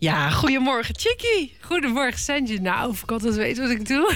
Ja, goedemorgen, Chickie. Goedemorgen, Sandy. Nou, of ik altijd weet wat ik doe.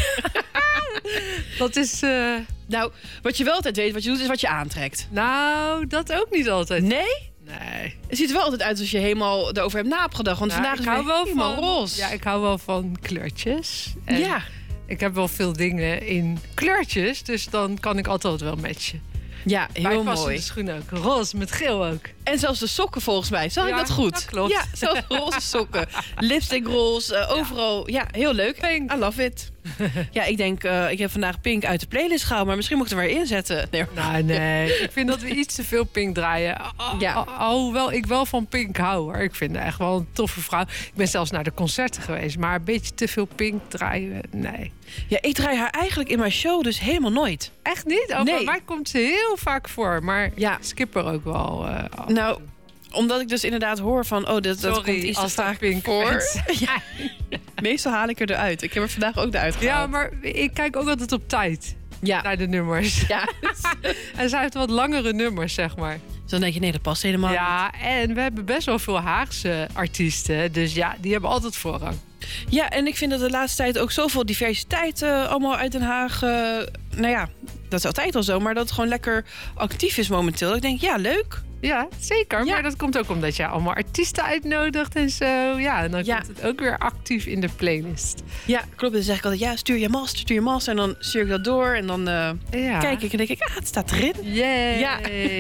Dat is... Nou, wat je wel altijd weet, wat je doet, is wat je aantrekt. Nou, dat ook niet altijd. Nee? Nee. Het ziet er wel altijd uit als je helemaal erover hebt nagedacht. Want vandaag is het helemaal roze. Ja, ik hou wel van kleurtjes. En ja. Ik heb wel veel dingen in kleurtjes, dus dan kan ik altijd wel matchen. Ja, heel mooi. De schoenen ook. Roze met geel ook. En zelfs de sokken volgens mij. Zag ik dat goed? Dat klopt. Ja, zelfs roze sokken. Lipstick roze, overal. Ja, heel leuk. Pink. I love it. Ja, ik denk, ik heb vandaag Pink uit de playlist gehaald. Maar misschien moet ik er weer inzetten. Nee. Ik vind dat we iets te veel Pink draaien. Alhoewel ik wel van Pink hou, hoor. Ik vind haar echt wel een toffe vrouw. Ik ben zelfs naar de concerten geweest. Maar een beetje te veel Pink draaien, nee. Ja, ik draai haar eigenlijk in mijn show dus helemaal nooit. Echt niet? Nee. Bij mij komt ze heel vaak voor. Maar ja, skip er ook wel. Nou, omdat ik dus inderdaad hoor van... dat komt iets te vaak Pink voor. Ja. Meestal haal ik er eruit. Ik heb er vandaag ook eruit gehaald. Ja, maar ik kijk ook altijd op tijd. Ja. Naar de nummers. Ja. En zij heeft wat langere nummers, zeg maar. Dus dan denk je, nee, dat past helemaal niet. Ja, en we hebben best wel veel Haagse artiesten. Dus ja, die hebben altijd voorrang. Ja, en ik vind dat de laatste tijd ook zoveel diversiteit allemaal uit Den Haag... nou ja, dat is altijd al zo, maar dat het gewoon lekker actief is momenteel. Ik denk, ja, leuk. Ja, zeker. Ja. Maar dat komt ook omdat je allemaal artiesten uitnodigt en zo. Ja, en dan komt het ook weer actief in de playlist. Ja, klopt. Dan zeg ik altijd, ja, stuur je master. En dan stuur ik dat door en dan kijk ik en denk ik, het staat erin. Yay! Ja.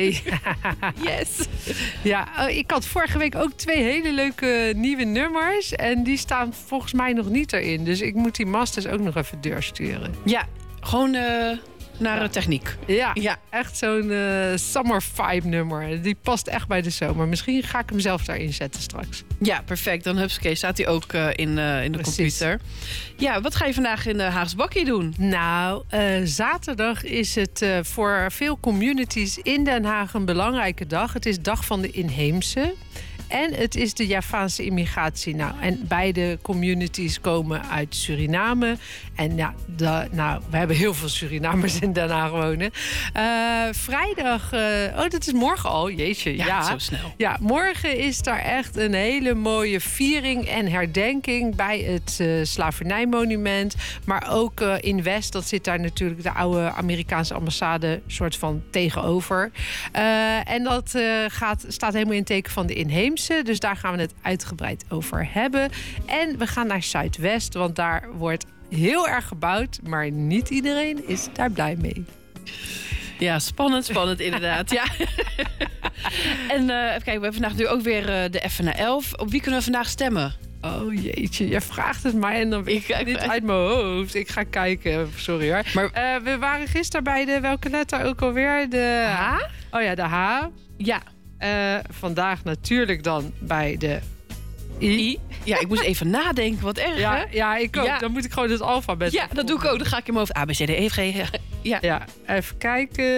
Yes! Ja, ik had vorige week ook 2 hele leuke nieuwe nummers. En die staan volgens mij nog niet erin. Dus ik moet die masters ook nog even doorsturen. Ja, gewoon... naar techniek. Ja, echt zo'n summer vibe nummer. Die past echt bij de zomer. Misschien ga ik hem zelf daarin zetten straks. Ja, perfect. Dan staat hij ook in de computer. Ja, wat ga je vandaag in de Haagse Bakkie doen? Nou, zaterdag is het voor veel communities in Den Haag een belangrijke dag. Het is Dag van de Inheemse. En het is de Javaanse immigratie. Nou, en beide communities komen uit Suriname. En ja, we hebben heel veel Surinamers in Den Haag wonen. Vrijdag, dat is morgen al, jeetje. Ja, zo snel. Ja, morgen is daar echt een hele mooie viering en herdenking bij het slavernijmonument. Maar ook in West, dat zit daar natuurlijk de oude Amerikaanse ambassade soort van tegenover. En dat staat helemaal in het teken van de inheemse. Dus daar gaan we het uitgebreid over hebben. En we gaan naar Zuidwest, want daar wordt heel erg gebouwd. Maar niet iedereen is daar blij mee. Ja, spannend inderdaad. Ja. En even kijken, we hebben vandaag nu ook weer de F na 11. Op wie kunnen we vandaag stemmen? Oh jeetje, je vraagt het mij en dan weet ik niet uit mijn hoofd. Ik ga kijken, sorry hoor. Maar we waren gisteren bij de, welke letter ook alweer? De H? Oh ja, de H. Ja. Vandaag natuurlijk dan bij de I. Ja, ik moest even nadenken, wat erg hè? Ja, ik ook. Ja. Dan moet ik gewoon het alfabet. Ja, dat doe ik ook. Dan ga ik in mijn hoofd A, B, C, D, E, F, G. Ja, even kijken.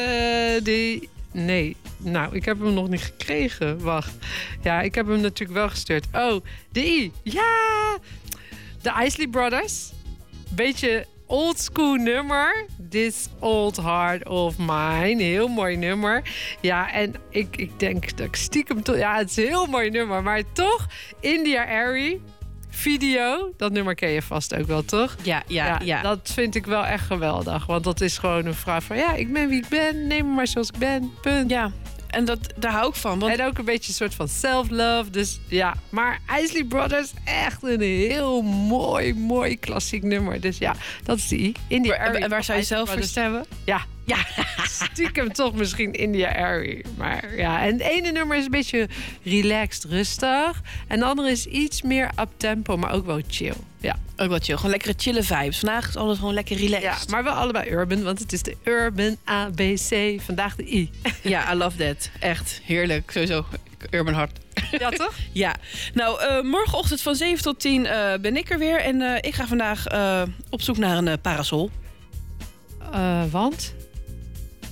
Nee, nou, ik heb hem nog niet gekregen. Wacht. Ja, ik heb hem natuurlijk wel gestuurd. Oh, de I. Ja! De Isley Brothers. Beetje oldschool nummer. This Old Heart of Mine. Heel mooi nummer. Ja, en ik denk dat ik stiekem toch... Ja, het is een heel mooi nummer. Maar toch, India Arie... Video, dat nummer ken je vast ook wel, toch? Ja. Dat vind ik wel echt geweldig. Want dat is gewoon een vraag van... ja, ik ben wie ik ben, neem me maar zoals ik ben, punt. Ja, en daar hou ik van. Want... En ook een beetje een soort van self-love. Dus ja, maar Isley Brothers, echt een heel mooi klassiek nummer. Dus ja, dat is die. En waar zou je zelf voor stemmen? Ja, stiekem toch misschien India Arie. Maar ja, en het ene nummer is een beetje relaxed, rustig. En de andere is iets meer up-tempo, maar ook wel chill. Ja. Ook wel chill. Gewoon lekkere chille vibes. Vandaag is alles gewoon lekker relaxed. Ja, maar wel allebei urban, want het is de Urban ABC. Vandaag de I. Ja, I love that. Echt heerlijk. Sowieso Urban Hart. Ja, toch? Ja. Nou, morgenochtend van 7 tot 10 ben ik er weer. En ik ga vandaag op zoek naar een parasol. Want?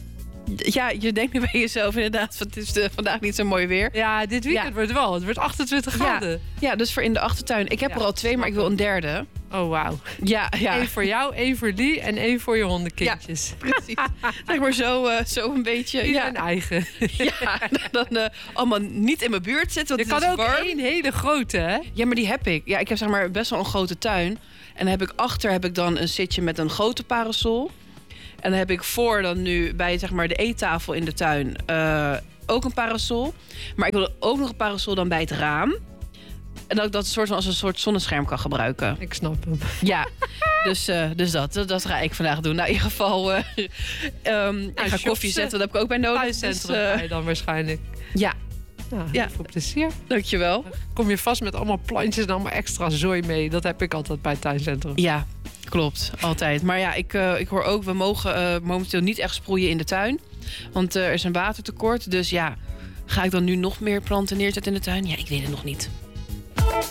Ja, je denkt nu bij jezelf inderdaad, het is vandaag niet zo mooi weer. Ja, dit weekend wordt wel. Het wordt 28 graden. Ja, dus voor in de achtertuin. Ik heb er al 2, maar ik wil een derde. Oh, wauw. Ja. 1 voor jou, 1 voor Lie en 1 voor je hondenkindjes. Ja, precies. Zeg maar zo een beetje. Ieder een eigen. Ja, dan allemaal niet in mijn buurt zitten. Want Je het kan is ook warm. 1 hele grote, hè? Ja, maar die heb ik. Ja, ik heb zeg maar best wel een grote tuin. En dan heb ik achter dan een zitje met een grote parasol. En dan heb ik voor dan nu bij zeg maar de eettafel in de tuin ook een parasol. Maar ik wil ook nog een parasol dan bij het raam. En dat ik dat soort van als een soort zonnescherm kan gebruiken. Ik snap hem. Ja, dus dat ga ik vandaag doen. Nou, in ieder geval, ik ga koffie zetten. Dat heb ik ook bij nodig. Thuiscentrum ga je dan waarschijnlijk. Ja. Nou, Ja. veel plezier. Dankjewel. Kom je vast met allemaal plantjes en allemaal extra zooi mee. Dat heb ik altijd bij het tuincentrum. Ja, klopt. Altijd. Maar ja, ik hoor ook, we mogen momenteel niet echt sproeien in de tuin. Want er is een watertekort. Dus ja, ga ik dan nu nog meer planten neerzetten in de tuin? Ja, ik weet het nog niet.